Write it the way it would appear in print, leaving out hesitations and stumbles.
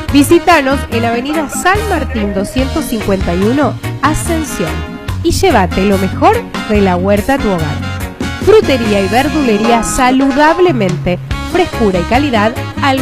Visítanos en Avenida San Martín 251, Ascensión, y llévate lo mejor de la huerta a tu hogar. Frutería y verdulería saludablemente, frescura y calidad al